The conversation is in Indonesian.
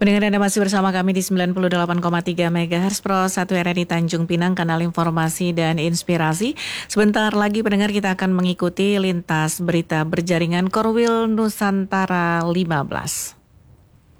Pendengar Anda masih bersama kami di 98,3 MHz Pro 1 RRI Tanjung Pinang, kanal informasi dan inspirasi. Sebentar lagi pendengar kita akan mengikuti lintas berita berjaringan Korwil Nusantara 15.